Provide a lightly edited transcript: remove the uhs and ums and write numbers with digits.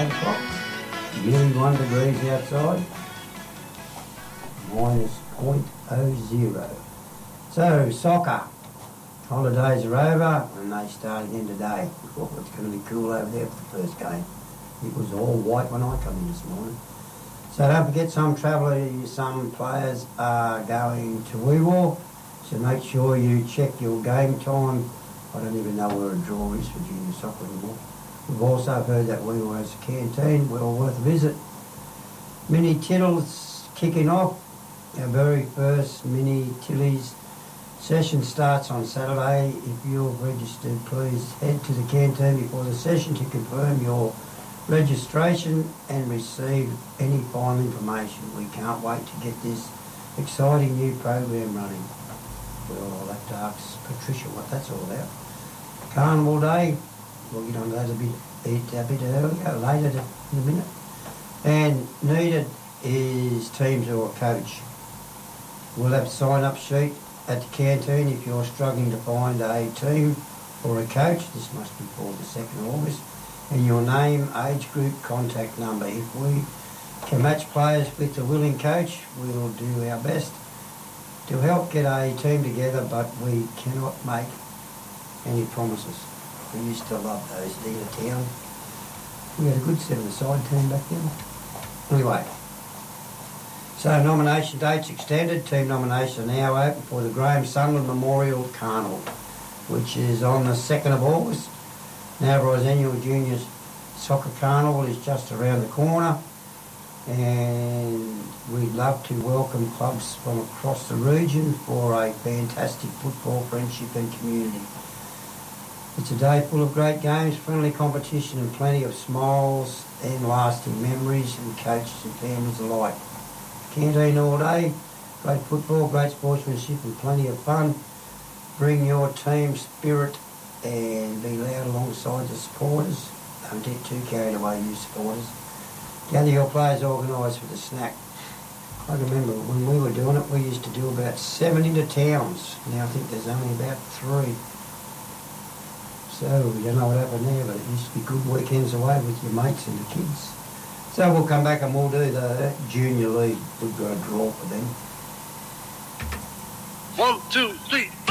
8 o'clock. Nearly 1 degrees outside. Minus .00. So, soccer. Holidays are over and they start again today. Oh, it's going to be cool over there for the first game. It was all white when I come in this morning. So don't forget, some players are going to Weewar, so make sure you check your game time. I don't even know where a draw is for junior soccer anymore. We've also heard that Weewar has a canteen, well worth a visit. Mini Tiddles kicking off. Our very first Mini Tillies session starts on Saturday. If you're registered, please head to the canteen before the session to confirm your registration and receive any final information. We can't wait to get this exciting new program running. We'll have to ask Patricia what that's all about. Carnival Day, we'll get on to that a bit earlier, later in a minute. And needed is teams or a coach. We'll have a sign-up sheet at the canteen if you're struggling to find a team or a coach. This must be for the 2nd of August. And your name, age group, contact number. If we can match players with a willing coach, we'll do our best to help get a team together, but we cannot make any promises. We used to love those Dealer Town. We had a good 7-a-side team back then. Anyway, so nomination dates extended. Team nominations are now open for the Graham Sunderland Memorial Carnival, which is on the 2nd of August. Narroborough's annual Junior Soccer Carnival is just around the corner, and we'd love to welcome clubs from across the region for a fantastic football friendship and community. It's a day full of great games, friendly competition and plenty of smiles and lasting memories, and coaches and families alike. Canteen all day, great football, great sportsmanship and plenty of fun. Bring your team spirit and be loud alongside the supporters. Don't get too carried away, you supporters. Gather your players organised for the snack. I remember when we were doing it, we used to do about 7 into towns. Now I think there's only about 3. So you don't know what happened there, but it used to be good weekends away with your mates and the kids. So we'll come back and we'll do the Junior League. We've got a draw for them. 1, 2, 3.